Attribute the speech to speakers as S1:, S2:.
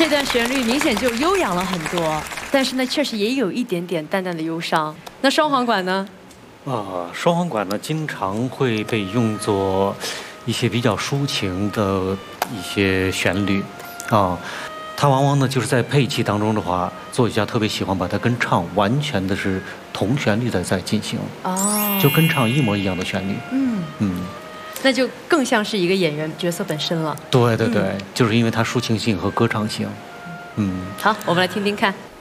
S1: 这段旋律明显就悠扬了很多，但是呢，确实也有一点点淡淡的忧伤。那双簧管呢？
S2: 双簧管呢，经常会被用作一些比较抒情的一些旋律，它往往呢就是在配器当中的话，作曲家特别喜欢把它跟唱完全的是同旋律的在进行，就跟唱一模一样的旋律。
S1: 那就更像是一个演员角色本身了。
S2: 对对对，就是因为它抒情性和歌唱性。
S1: 好，我们来听听看。